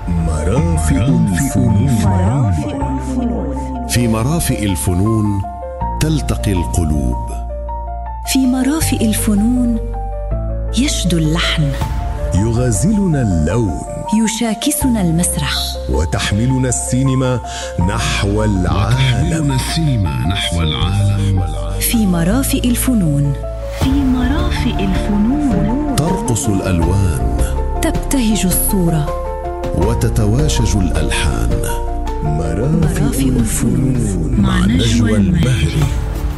مرافئ الفنون. في مرافئ الفنون تلتقي القلوب. في مرافئ الفنون يشدو اللحن، يغازلنا اللون، يشاكسنا المسرح، وتحملنا السينما نحو العالم. في مرافئ الفنون. في مرافئ الفنون ترقص الألوان، تبتهج الصورة، وتتواشج الألحان. مرافئ الفنون مع نجوى المهري.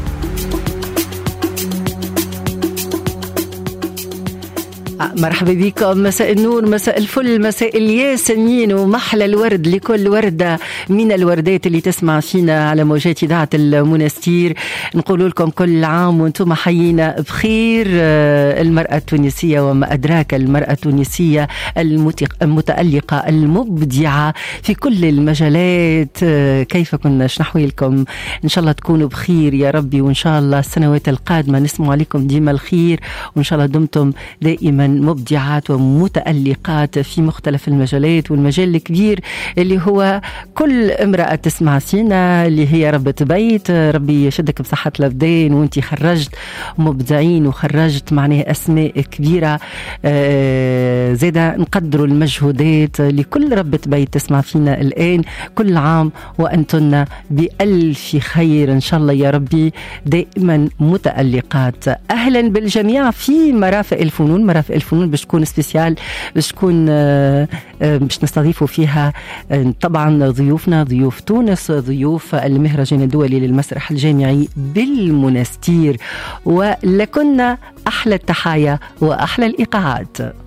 مرحبا بكم. مساء النور، مساء الفل، مساء الياسمين ومحلى الورد لكل وردة من الوردات اللي تسمع فينا على موجات إذاعة المنستير. نقول لكم كل عام وانتم حيينا بخير. المرأة التونسية وما أدراك المرأة التونسية المتألقة المبدعة في كل المجالات. كيف كنا نحوي لكم؟ إن شاء الله تكونوا بخير يا ربي، وإن شاء الله السنوات القادمة نسمع عليكم ديما الخير، وإن شاء الله دمتم دائما مبدعات ومتألقات في مختلف المجالات. والمجال الكبير اللي هو كل امرأة تسمع فينا اللي هي ربة بيت، ربي يشدك بصحة الأبدان، وانتي خرجت مبدعين وخرجت معناه أسماء كبيرة. زيدا نقدروا المجهودات لكل ربة بيت تسمع فينا الآن. كل عام وأنتن بألف خير إن شاء الله يا ربي، دائما متألقات. أهلا بالجميع في مرافئ الفنون. مرافئ الفنون باش تكون سبيسيال، باش تكون باش نستضيفوا فيها طبعا ضيوفنا، ضيوف تونس، ضيوف المهرجان الدولي للمسرح الجامعي بالمنستير. ولكن أحلى التحايا وأحلى الإيقاعات.